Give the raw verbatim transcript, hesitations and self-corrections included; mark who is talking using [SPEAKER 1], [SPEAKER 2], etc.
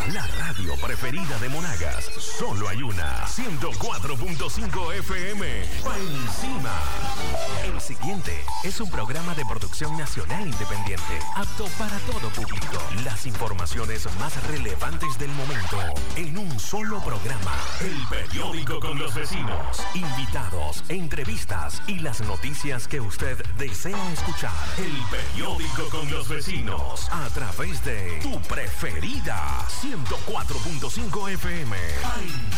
[SPEAKER 1] la radio preferida de Monagas. Solo hay una. ciento cuatro punto cinco F M. Pa' encima. El siguiente es un programa de producción nacional independiente, apto para todo público. Las informaciones más relevantes del momento en un solo programa. El periódico con los vecinos. Invitados, entrevistas y las noticias que usted desea escuchar. El periódico con los vecinos. A través de tu preferida ciento cuatro punto cinco F M.